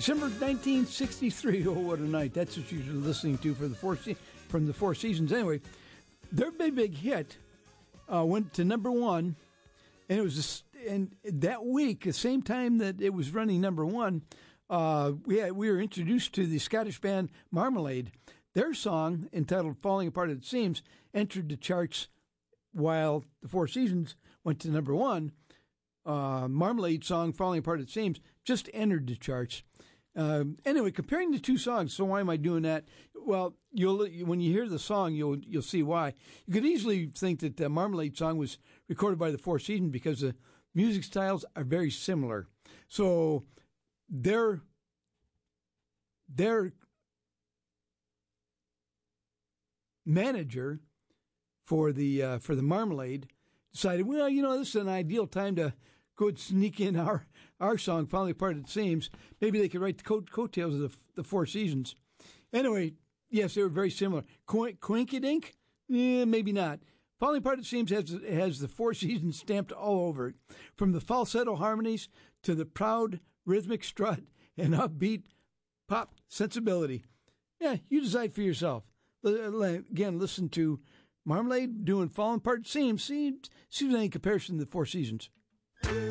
December 1963. Oh, what a night. That's what you're listening to for from the Four Seasons. Anyway, their big hit went to number one, and it was and that week, the same time that it was running number one, we were introduced to the Scottish band Marmalade. Their song, entitled Falling Apart at the Seams, entered the charts while the Four Seasons went to number one. Marmalade song, Falling Apart at the Seams, just entered the charts. Anyway, comparing the two songs, so why am I doing that? Well, when you hear the song, you'll see why. You could easily think that the Marmalade song was recorded by the Four Seasons because the music styles are very similar. So their manager for the Marmalade decided, well, this is an ideal time to go and sneak in our song, Falling Apart at the Seams. Maybe they could write the coattails of the Four Seasons. Anyway, yes, they were very similar. Quinkydink? Maybe not. Falling Apart at the Seams has the Four Seasons stamped all over it, from the falsetto harmonies to the proud rhythmic strut and upbeat pop sensibility. Yeah, you decide for yourself. Again, listen to Marmalade doing Falling Apart at the Seams. See if there's any comparison to the Four Seasons.